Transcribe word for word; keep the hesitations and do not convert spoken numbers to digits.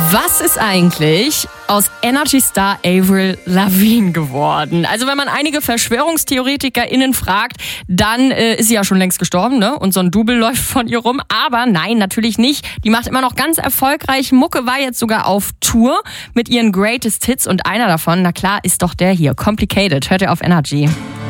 Was ist eigentlich aus Energy-Star Avril Lavigne geworden? Also wenn man einige VerschwörungstheoretikerInnen fragt, dann äh, ist sie ja schon längst gestorben, ne? Und so ein Double läuft von ihr rum. Aber nein, natürlich nicht. Die macht immer noch ganz erfolgreich Mucke, war jetzt sogar auf Tour mit ihren Greatest Hits und einer davon, na klar, ist doch der hier, Complicated. Hört ihr auf Energy.